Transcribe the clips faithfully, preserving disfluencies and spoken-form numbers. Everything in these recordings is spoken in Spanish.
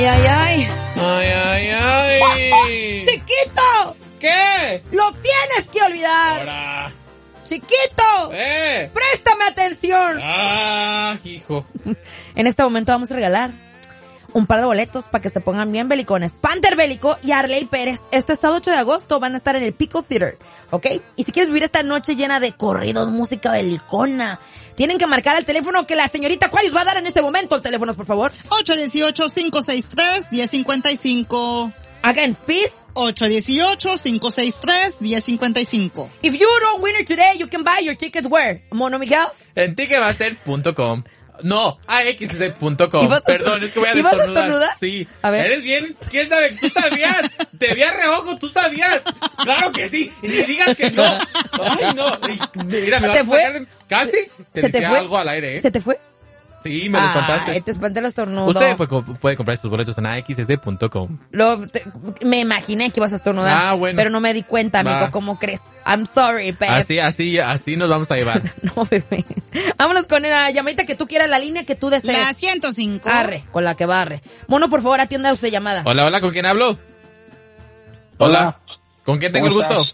Ay, ay. Ay, ay, ay. ¡Oh, oh, chiquito! ¿Qué? Lo tienes que olvidar. Ahora. Chiquito. Eh. Préstame atención. Ah, hijo. En este momento vamos a regalar un par de boletos para que se pongan bien belicones. Panther Bélico y Arley Pérez. Este sábado ocho de agosto van a estar en el Pico Theater, ¿ok? Y si quieres vivir esta noche llena de corridos, música belicona, tienen que marcar al teléfono que la señorita Aquarius va a dar en este momento. El teléfono, por favor. ocho uno ocho, cinco seis tres, uno cero cinco cinco. Again, please. ocho uno ocho, cinco seis tres, uno cero cinco cinco. If you don't win it today, you can buy your tickets where? Mono Miguel. En ticketmaster punto com. No, a x c punto com. Perdón, es que voy a ¿Y vas a destornudar. estornudar? Sí. A ver. Eres bien, ¿quién sabe? Tú sabías. Te vi a reojo, tú sabías. Claro que sí. Y ni digas que no. Ay, no. Y mira, me ¿Se vas te a fue? sacar. Casi te ¿Se te decía fue? algo al aire, ¿eh? ¿Se te fue? Sí, me lo espantaste. Ay, te espanté el estornudo. Usted puede, puede comprar estos boletos en a x c punto com. Lo, te- me imaginé que ibas a estornudar. Ah, bueno. Pero no me di cuenta, amigo. Va. ¿Cómo crees? I'm sorry, babe. Así, así, así nos vamos a llevar. No, bebé. Vámonos con la llamadita que tú quieras, la línea que tú desees. La ciento cinco. Arre, con la que barre. Mono, por favor, atienda usted llamada. Hola, hola, ¿con quién hablo? Hola. ¿Con quién tengo el ¿Cómo gusto? estás?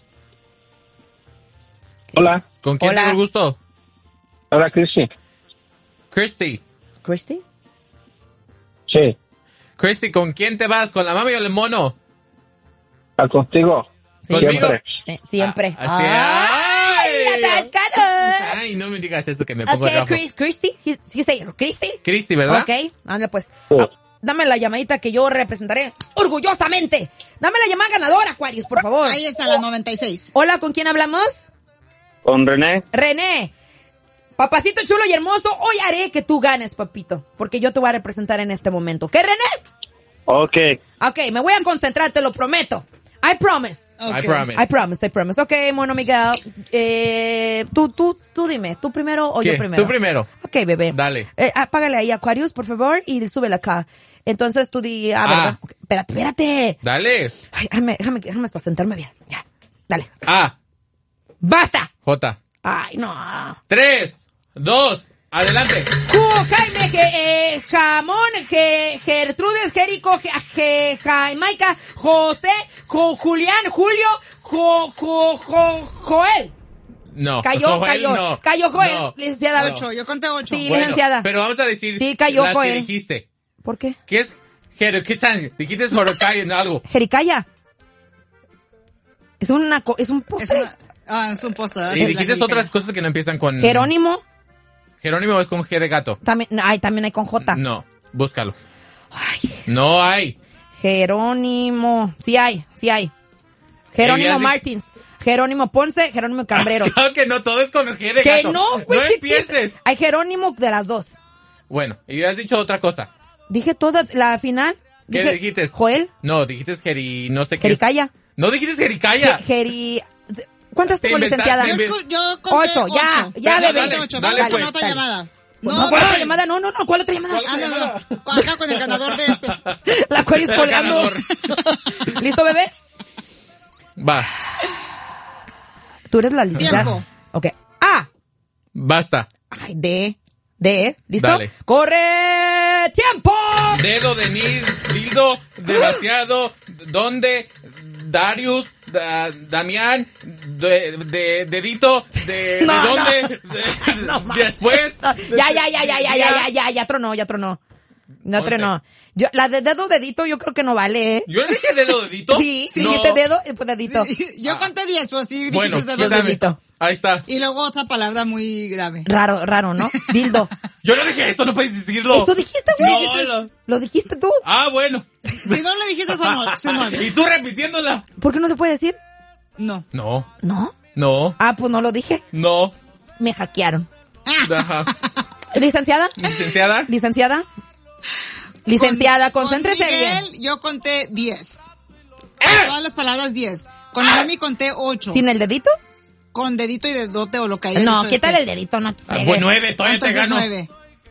Hola. ¿Con quién Hola. tengo el gusto? Hola, Cristi. Christy. ¿Christy? Sí. Christy, ¿con quién te vas? ¿Con la mami o el mono? ¿A contigo? ¿Conmigo? Siempre. Eh, siempre. Ah, así, ¡Ay, ay. atascado! Ay, no me digas eso que me pongo Ok, rojo. Chris, Christy. He- he say Christy. Christy, ¿verdad? Ok, anda pues. Sí. Ah, dame la llamadita que yo representaré orgullosamente. Dame la llamada ganadora, Aquarius, por favor. Ahí está la noventa y seis. Hola, ¿con quién hablamos? ¿Con René? René. Papacito chulo y hermoso, hoy haré que tú ganes, papito. Porque yo te voy a representar en este momento. ¿Qué, René? Ok. Ok, me voy a concentrar, te lo prometo. I promise. I promise. I promise, I promise. Ok, mono Miguel. Eh, tú, tú, tú dime. ¿Tú primero o ¿Qué? yo primero? Tú primero. Ok, bebé. Dale. Eh, apágale ahí Aquarius, por favor, y súbela acá. Entonces tú di... Ah, Ah. ¿verdad? Ok, espérate, espérate. Dale. Ay, déjame, déjame, déjame hasta sentarme bien. Ya, dale. A, ¡Basta! J. Ay, no. Tres, dos, adelante. Ju- Jaime, que, eh, Jamón, que, Gertrudes, Jerico, que, que, Jamaica, José, jo, Julián, Julio, jo, jo, jo, Joel. No. Cayó, Joel, cayó. no. Cayó Joel, No. licenciada. No. Ocho, yo conté ocho. Sí, Bueno, licenciada. pero vamos a decir Sí, cayó las que Joel. dijiste. ¿Por qué? ¿Qué es? Jero, ¿qué están? Dijiste Jorocay en algo. Jericaya. Es una, co- es un Es postre. una, ah, es un postre. Y dijiste otras cosas que no empiezan con... Jerónimo, Jerónimo es con G de gato. también, ay, también hay con J. No, búscalo. Ay, No hay. Jerónimo, sí hay, sí hay. Jerónimo Elías- Martins, Jerónimo Ponce, Jerónimo Cambrero. Claro que no, todo es con G de Que gato. no, güey. No sí empieces. existe. Hay Jerónimo de las dos. Bueno, y has dicho otra cosa. Dije todas, la final. ¿Qué dije, dijiste? Joel, No, dijiste Jeri... no sé qué. Jericaya. No dijiste Jericaya. Je- Jeri... ¿Cuántas Te tengo, licenciada? inventaste. Yo, escu- yo conté Ocho, ya, ocho. ya, Yo bebé. conté ocho. Dale, Vamos pues. con otra Dale. llamada. No, No, ¿cuál otra ay. llamada? No, no, no, ¿cuál otra llamada? Ah, no, no. Acá con el ganador de este. La Aquarius El colgando. ganador. ¿Listo, bebé? Va, Tú eres la licenciada. Tiempo. Ok. A. basta. Ay, D. D. ¿Listo? Dale. ¡Corre! ¡Tiempo! Dedo, Denis, Dildo, Demasiado, ¿dónde? Darius, da- Damián, de, de, Dedito, de, No, ¿de no. dónde? De- No manches. después. Ya, ya, ya, ya, ya, ya, ya, ya, ya tronó, ya tronó. No Ponte. tronó. Yo, la de dedo, dedito, yo creo que no vale, ¿eh? ¿Yo le dije dedo, dedito? Sí, sí, No. dijiste dedo y pues dedito. Sí, yo conté diez, pues sí, Bueno, dijiste pues dedo, dame. dedito. Ahí está. Y luego otra palabra muy grave. Raro, raro, ¿no? Dildo. Yo no dije eso, no puedes decirlo. ¿Eso dijiste, güey? No, Dijiste- no. ¿Lo dijiste tú? Ah, bueno. Si no le dijiste eso, no. Sí, no. ¿Y tú repitiéndola? ¿Por qué no se puede decir? No. No, ¿No? no, Ah, pues no lo dije. no. Me hackearon. Ajá. ¿Licenciada? Licenciada. ¿Licenciada? Licenciada, Con- concéntrese con bien. Miguel, yo conté diez. ¡Eh! Todas las palabras diez. Con el mami conté ocho. ¿Sin el dedito? Con dedito y dedote o lo que haya No, dicho quítale este. el dedito, no. Ah, pues nueve, todavía te Entonces gano. nueve.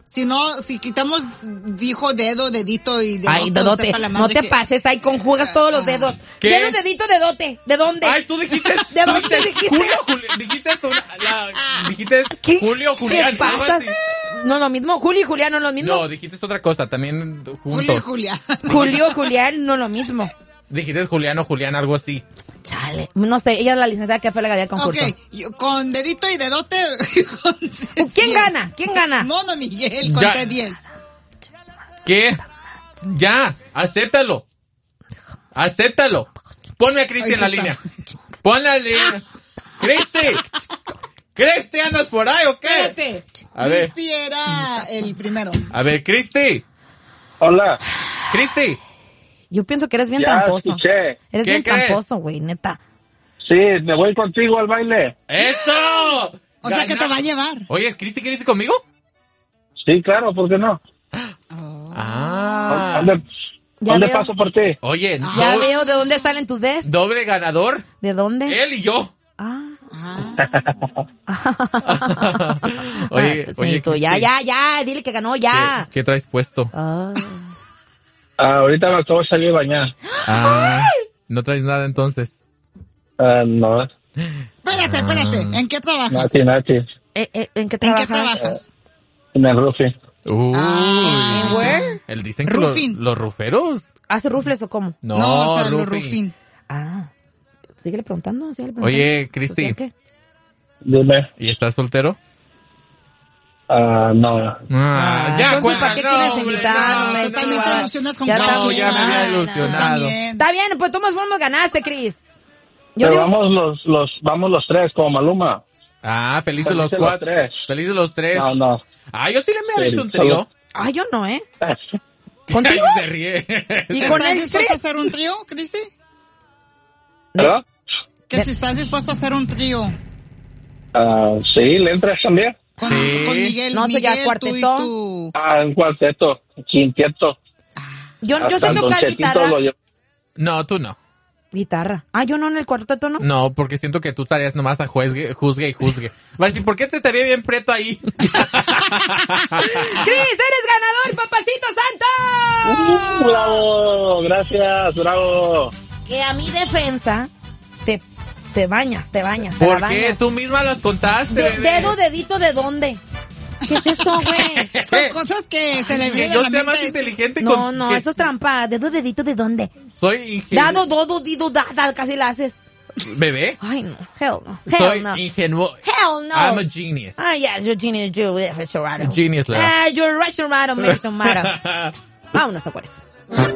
Si no, si quitamos, dijo dedo, dedito y dedote. Ay, dedote, sepa la no madre te que- pases, ahí conjugas todos los dedos. ¿Qué? Dedo, dedito, dedote. ¿De dónde? Ay, tú dijiste, ¿De tú dónde dijiste? Julio, Julio, dijiste una, la, dijiste ¿Qué? Julio, Julián, ¿Qué algo pasa? así. No, lo mismo. Julio y Julián no lo mismo. No, dijiste otra cosa, también juntos. Julio y Julián. Julio, Julián, no lo mismo. Dijiste Julián o Julián, algo así. Chale. No sé, ella es la licenciada que fue la del concurso. Ok, yo con dedito y dedote. con ¿Quién diez. gana? ¿Quién gana? Mono Miguel, Ya. conté diez. ¿Qué? Ya, acéptalo. Acéptalo. Ponme a Cristi Ahí en la está. línea. Ponle a la línea. Cristi. Cristi, ¿andas por ahí o qué? Espérate. A ver. Cristi era el primero. A ver, Cristi. Hola. Cristi. Yo pienso que eres bien Ya tramposo. escuché. Eres ¿Qué bien crees? tramposo, güey, neta. Sí, me voy contigo al baile. ¡Eso! O sea que Gana- te va a llevar. Oye, Cristi, ¿quieres ir conmigo? Sí, claro, ¿por qué no? Ah. ¿Dónde, Ya ¿dónde veo. paso por ti? Oye, Ya do- veo de dónde salen tus des. doble ganador. ¿De dónde? Él y yo. Ah. Ah, Oye, Ah, oye, sí, tú, ya, Cristi, ya, ya, dile que ganó, ya. ¿Qué, qué traes puesto? Ah. Ah, ahorita me acabo de salir a bañar. Ah, no traes nada entonces. Ah, no, espérate, espérate. ¿En qué trabajas? Nati, Nati. Eh, eh, ¿En qué ¿En trabajas? qué trabajas? En el roofing. Uy. Ah. ¿En where? El dicen que los, Roofing. los ruferos. ¿Hace rufles o cómo? No, No, hasta lo roofing. roofing. Ah. Síguele preguntando, síguele preguntando. Oye, Cristi. ¿Pues qué? Dime. ¿Y estás soltero? Ah, no. Ah, Ah, ya, entonces, cuenta, ¿para qué no, quieres hombre, invitar? no, hombre? Tú también te igual. ilusionas con Ya cualquiera. No, ya me había no, no, ilusionado. Tú también. Está bien, pues tomas formas ganaste, Cris. Yo Pero digo, vamos los, los, vamos los tres, como Maluma. Ah, feliz de los Felices los cuatro. tres. Feliz de los tres. No, no. Ah, yo sí le me he Sí, visto un solo- trío. ay, yo no, ¿eh? Ay, ¿Contigo? se ríe. ¿Y con ¿Estás él, dispuesto a Cris? hacer un trío, Cristi? ¿Verdad? Que si estás dispuesto a hacer un trío Ah, sí, ¿le entras también? con, Sí. con Miguel, No, eso ya Miguel, tú y cuarteto. tú. Ah, un cuarteto, quinteto. Yo, yo Hasta sé el tocar Don Chetito guitarra. lo llevo. No, tú no. Guitarra. Ah, yo no en el cuarteto, ¿no? No, porque siento que tú estarías nomás a juzgue, juzgue y juzgue. Va a decir, ¿por qué te estaría bien preto ahí? ¡Cris, eres ganador, papacito santo! Bravo, gracias, bravo. Que a mi defensa te, te bañas, te bañas, te ¿Por la qué? bañas. Tú misma las contaste. De- bebé. dedo, dedito, ¿de dónde? ¿Qué es eso, güey? Son Eh, cosas que se le Que vienen yo a la sea más mente. inteligente No, con... no, que eso es trampa. Dedo, dedito, ¿de dónde? Soy ingeniero. Dado, dodo, dido, da, da, casi la haces. ¿Bebé? Ay, no. Hell no. Hell Soy no. ingenuo. Hell no. I'm a genius. Ah, yes, you're genius, you're Rachel Genius, Lara. Ah, you're Rachel Rado, Mason Mara. Vámonos a por eso.